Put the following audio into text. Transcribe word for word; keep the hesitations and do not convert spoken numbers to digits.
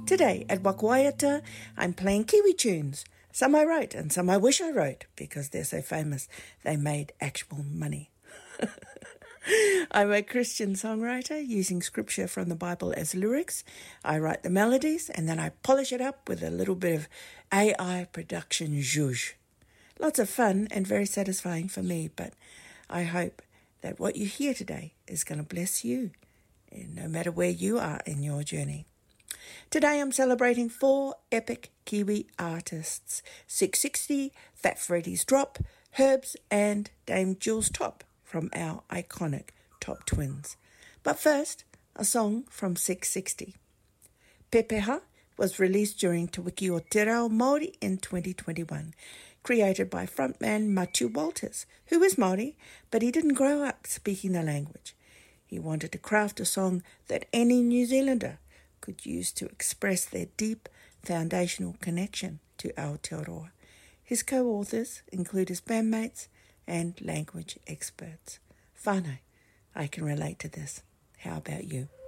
Today at Wakwaiata, I'm playing Kiwi tunes. Some I wrote and some I wish I wrote because they're so famous they made actual money. I'm a Christian songwriter using scripture from the Bible as lyrics. I write the melodies and then I polish it up with a little bit of A I production zhuzh. Lots of fun and very satisfying for me, but I hope that what you hear today is going to bless you, no matter where you are in your journey. Today I'm celebrating four epic Kiwi artists, six sixty, Fat Freddy's Drop, Herbs and Dame Jules Top from our iconic Top Twins. But first, a song from six sixty. Pepeha was released during Te Wiki o Te Reo Māori in twenty twenty-one, created by frontman Matthew Walters, who is Māori, but he didn't grow up speaking the language. He wanted to craft a song that any New Zealander could use to express their deep foundational connection to Aotearoa. His co-authors include his bandmates and language experts. Whānau, I can relate to this. How about you?